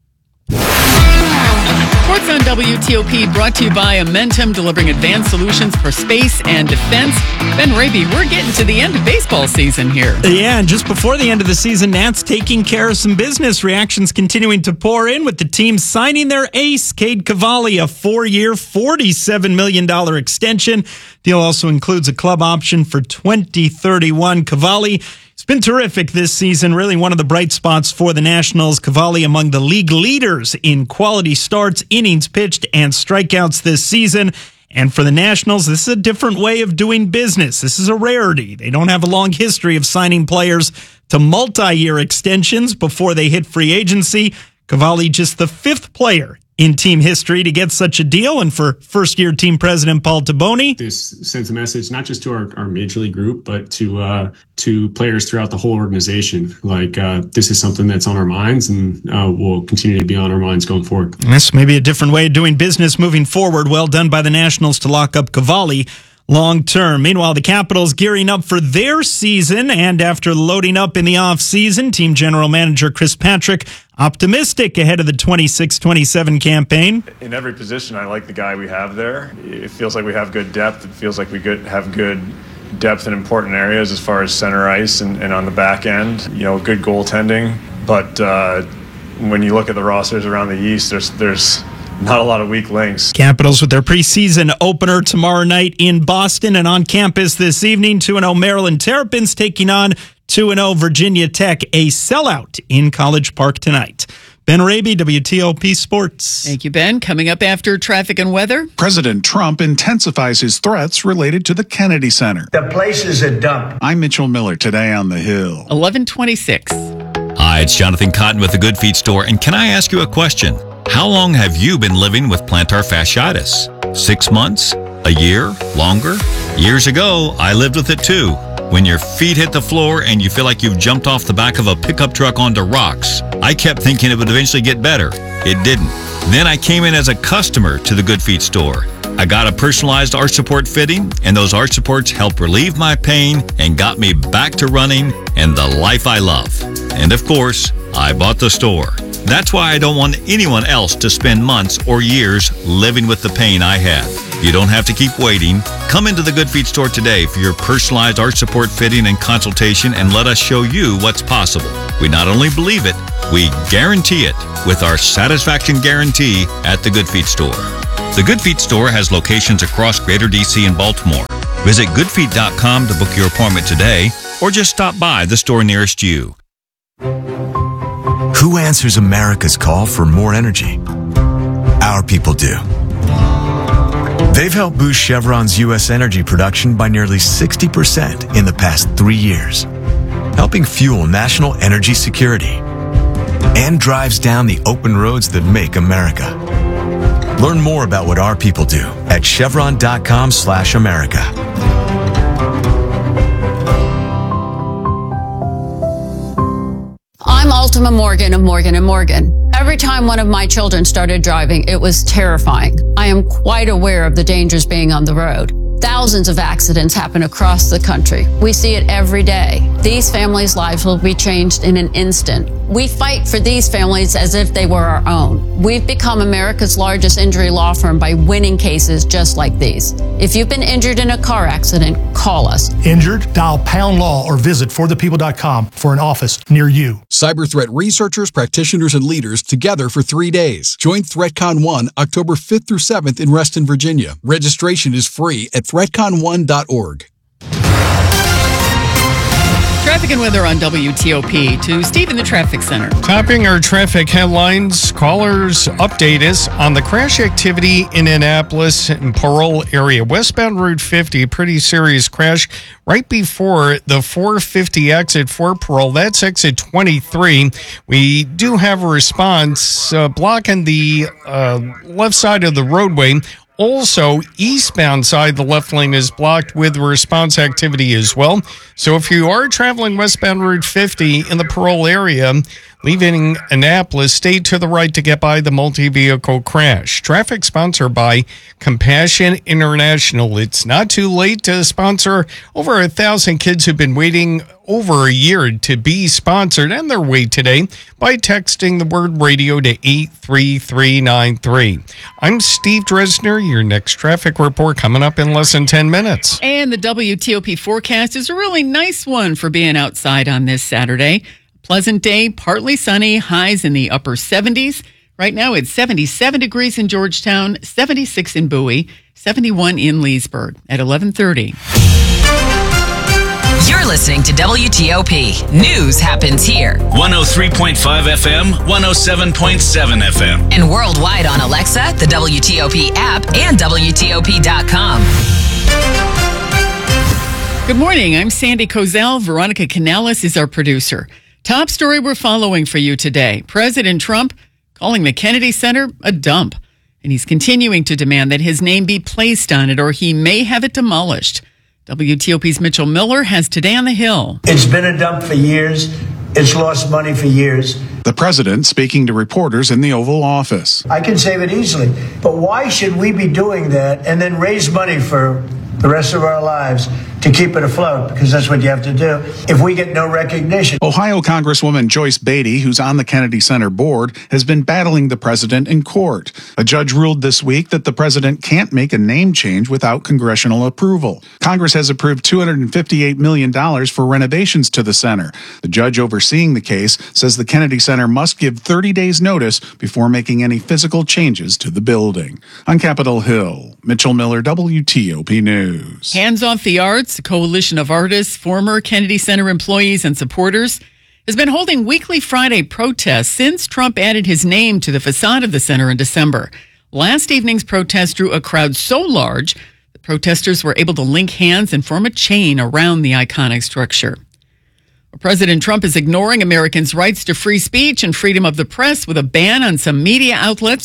Sports on WTOP brought to you by Amentum, delivering advanced solutions for space and defense. Ben Raby, we're getting to the end of baseball season here. Yeah, and just before the end of the season, Nats taking care of some business. Reactions continuing to pour in with the team signing their ace, Cade Cavalli, a 4-year, $47 million extension. Deal also includes a club option for 2031. Cavalli, it's been terrific this season, really one of the bright spots for the Nationals. Cavalli among the league leaders in quality starts, innings pitched, and strikeouts this season. And for the Nationals, this is a different way of doing business. This is a rarity. They don't have a long history of signing players to multi-year extensions before they hit free agency. Cavalli just the 5th player in team history to get such a deal. And for first-year team president Paul Taboni, this sends a message not just to our major league group, but to players throughout the whole organization. Like this is something that's on our minds and will continue to be on our minds going forward. This may be a different way of doing business moving forward. Well done by the Nationals to lock up Cavalli long term. Meanwhile, the Capitals gearing up for their season, and after loading up in the offseason, team general manager Chris Patrick optimistic ahead of the 26-27 campaign. In every position, I like the guy we have there. It feels like we have good depth. It feels like we have good depth in important areas as far as center ice and on the back end. You know, good goaltending. But when you look at the rosters around the East, there's not a lot of weak links. Capitals with their preseason opener tomorrow night in Boston, and on campus this evening, 2-0 Maryland Terrapins taking on 2-0 Virginia Tech, a sellout in College Park tonight. Ben Raby, WTOP Sports. Thank you, Ben. Coming up after traffic and weather. President Trump intensifies his threats related to the Kennedy Center. The place is a dump. I'm Mitchell Miller, today on The Hill. 1126. Hi, it's Jonathan Cotton with the Good Feet Store, and can I ask you a question? How long have you been living with plantar fasciitis? 6 months? A year? Longer? Years ago, I lived with it too. When your feet hit the floor and you feel like you've jumped off the back of a pickup truck onto rocks. I kept thinking it would eventually get better. It didn't. Then I came in as a customer to the Good Feet store. I got a personalized arch support fitting, and those arch supports helped relieve my pain and got me back to running and the life I love. And of course, I bought the store. That's why I don't want anyone else to spend months or years living with the pain I had. You don't have to keep waiting. Come into the Good Feet store today for your personalized arch support fitting and consultation, and let us show you what's possible. We not only believe it, we guarantee it with our satisfaction guarantee at the Good Feet store. The Good Feet store has locations across Greater DC and Baltimore. Visit goodfeet.com to book your appointment today, or just stop by the store nearest you. Who answers America's call for more energy? Our people do. They've helped boost Chevron's U.S. energy production by nearly 60% in the past 3 years, helping fuel national energy security, and drives down the open roads that make America. Learn more about what our people do at chevron.com/America. I'm Ultima Morgan of Morgan & Morgan. Every time one of my children started driving, it was terrifying. I am quite aware of the dangers being on the road. Thousands of accidents happen across the country. We see it every day. These families' lives will be changed in an instant. We fight for these families as if they were our own. We've become America's largest injury law firm by winning cases just like these. If you've been injured in a car accident, call us. Injured? Dial #law or visit forthepeople.com for an office near you. Cyber threat researchers, practitioners, and leaders together for 3 days. Join ThreatCon 1 October 5th through 7th in Reston, Virginia. Registration is free at threatcon1.org. Traffic and weather on WTOP to Steve in the traffic center. Topping our traffic headlines, callers update us on the crash activity in Annapolis and Parole area. Westbound Route 50, pretty serious crash right before the 450 exit for Parole. That's exit 23. We do have a response blocking the left side of the roadway. Also, eastbound side, the left lane is blocked with response activity as well. So if you are traveling westbound Route 50 in the Parole area, leaving Annapolis, stay to the right to get by the multi-vehicle crash. Traffic sponsored by Compassion International. It's not too late to sponsor over 1,000 kids who've been waiting over a year to be sponsored, and their way today by texting the word radio to 83393. I'm Steve Dresner. Your next traffic report coming up in less than 10 minutes. And the WTOP forecast is a really nice one for being outside on this Saturday. Pleasant day, partly sunny, highs in the upper 70s. Right now it's 77 degrees in Georgetown, 76 in Bowie, 71 in Leesburg at 11:30. You're listening to WTOP. News happens here. 103.5 FM, 107.7 FM. And worldwide on Alexa, the WTOP app, and WTOP.com. Good morning. I'm Sandy Kozel. Veronica Canales is our producer. Top story we're following for you today. President Trump calling the Kennedy Center a dump. And he's continuing to demand that his name be placed on it or he may have it demolished. WTOP's Mitchell Miller has Today on the Hill. It's been a dump for years. It's lost money for years. The president speaking to reporters in the Oval Office. I can save it easily. But why should we be doing that and then raise money for the rest of our lives to keep it afloat? Because that's what you have to do if we get no recognition. Ohio Congresswoman Joyce Beatty, who's on the Kennedy Center board, has been battling the president in court. A judge ruled this week that the president can't make a name change without congressional approval. Congress has approved $258 million for renovations to the center. The judge overseeing the case says the Kennedy Center must give 30 days notice before making any physical changes to the building. On Capitol Hill, Mitchell Miller, WTOP News. Hands Off the Arts, a coalition of artists, former Kennedy Center employees, and supporters, has been holding weekly Friday protests since Trump added his name to the facade of the center in December. Last evening's protest drew a crowd so large that protesters were able to link hands and form a chain around the iconic structure. President Trump is ignoring Americans' rights to free speech and freedom of the press with a ban on some media outlets.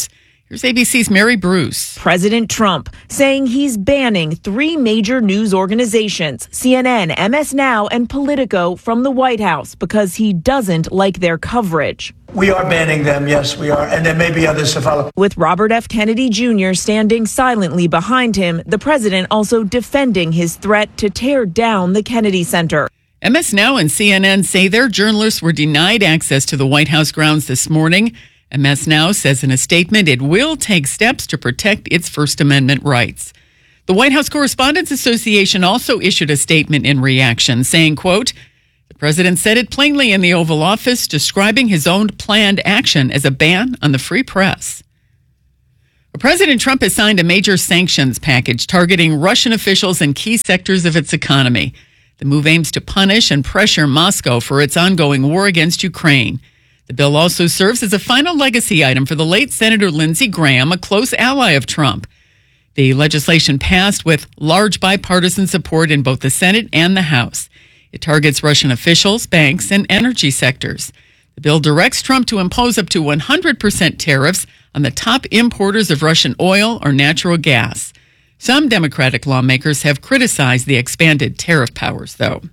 Here's ABC's Mary Bruce. President Trump saying he's banning 3 major news organizations, CNN, MS Now, and Politico, from the White House because he doesn't like their coverage. We are banning them, yes, we are, and there may be others to follow. With Robert F. Kennedy Jr. standing silently behind him, the president also defending his threat to tear down the Kennedy Center. MS Now and CNN say their journalists were denied access to the White House grounds this morning. MS Now says in a statement it will take steps to protect its First Amendment rights. The White House Correspondents Association also issued a statement in reaction saying, quote, the president said it plainly in the Oval Office, describing his own planned action as a ban on the free press. President Trump has signed a major sanctions package targeting Russian officials in key sectors of its economy. The move aims to punish and pressure Moscow for its ongoing war against Ukraine. The bill also serves as a final legacy item for the late Senator Lindsey Graham, a close ally of Trump. The legislation passed with large bipartisan support in both the Senate and the House. It targets Russian officials, banks, and energy sectors. The bill directs Trump to impose up to 100% tariffs on the top importers of Russian oil or natural gas. Some Democratic lawmakers have criticized the expanded tariff powers, though.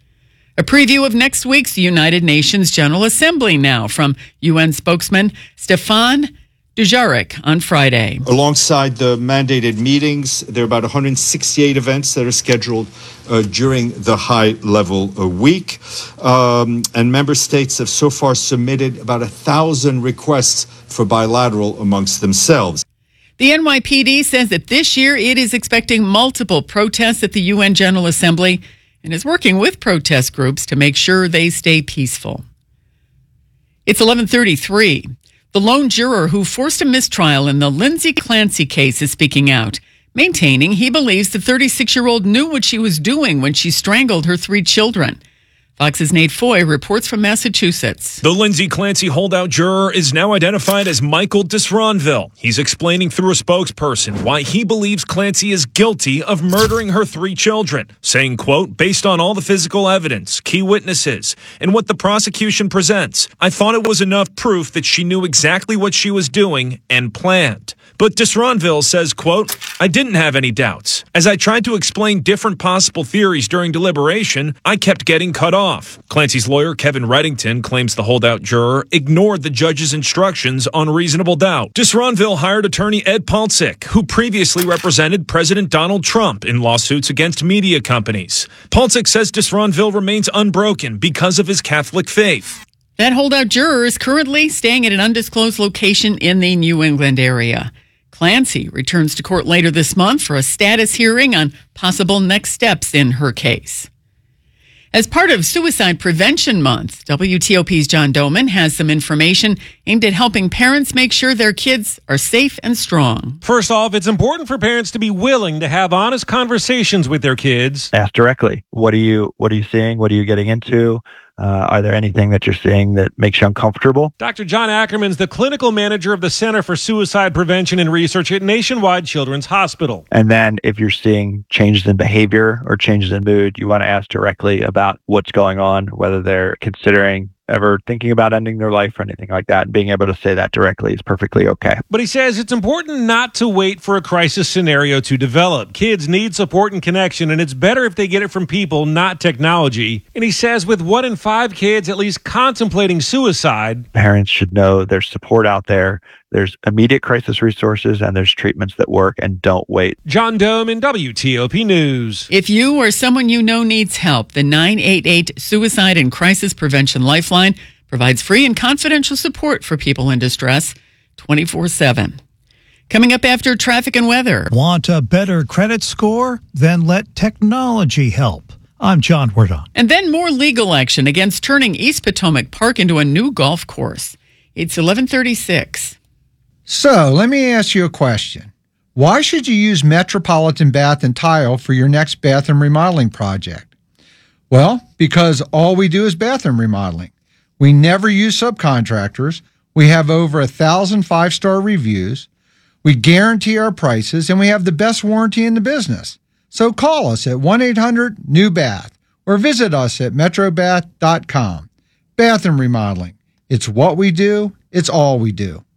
A preview of next week's United Nations General Assembly now from UN spokesman Stefan Dujarric on Friday. Alongside the mandated meetings, there are about 168 events that are scheduled during the high-level week. And member states have so far submitted about 1,000 requests for bilateral amongst themselves. The NYPD says that this year it is expecting multiple protests at the UN General Assembly and is working with protest groups to make sure they stay peaceful. It's 11:33. The lone juror who forced a mistrial in the Lindsay Clancy case is speaking out, maintaining he believes the 36-year-old knew what she was doing when she strangled her 3 children. Fox's Nate Foy reports from Massachusetts. The Lindsay Clancy holdout juror is now identified as Michael Disronville. He's explaining through a spokesperson why he believes Clancy is guilty of murdering her 3 children, saying, quote, based on all the physical evidence, key witnesses, and what the prosecution presents, I thought it was enough proof that she knew exactly what she was doing and planned. But Disronville says, quote, I didn't have any doubts. As I tried to explain different possible theories during deliberation, I kept getting cut off. Clancy's lawyer, Kevin Reddington, claims the holdout juror ignored the judge's instructions on reasonable doubt. Disronville hired attorney Ed Palcic, who previously represented President Donald Trump in lawsuits against media companies. Palcic says Disronville remains unbroken because of his Catholic faith. That holdout juror is currently staying at an undisclosed location in the New England area. Clancy returns to court later this month for a status hearing on possible next steps in her case. As part of Suicide Prevention Month, WTOP's John Doman has some information aimed at helping parents make sure their kids are safe and strong. First off, it's important for parents to be willing to have honest conversations with their kids. Ask directly. What are you seeing? What are you getting into? Are there anything that you're seeing that makes you uncomfortable? Dr. John Ackerman's the clinical manager of the Center for Suicide Prevention and Research at Nationwide Children's Hospital. And then if you're seeing changes in behavior or changes in mood, you want to ask directly about what's going on, whether they're considering ever thinking about ending their life or anything like that. And being able to say that directly is perfectly okay. But he says it's important not to wait for a crisis scenario to develop. Kids need support and connection, and it's better if they get it from people, not technology. And he says with 1 in 5 kids at least contemplating suicide, parents should know there's support out there. There's immediate crisis resources and there's treatments that work, and don't wait. John Doman, WTOP News. If you or someone you know needs help, the 988 Suicide and Crisis Prevention Lifeline provides free and confidential support for people in distress 24/7. Coming up after traffic and weather. Want a better credit score? Then let technology help. I'm John Wardon. And then more legal action against turning East Potomac Park into a new golf course. It's 11:36. So, let me ask you a question. Why should you use Metropolitan Bath and Tile for your next bathroom remodeling project? Well, because all we do is bathroom remodeling. We never use subcontractors. We have over 1,000 5-star reviews. We guarantee our prices, and we have the best warranty in the business. So call us at 1-800-NEW-BATH or visit us at metrobath.com. Bathroom remodeling. It's what we do. It's all we do.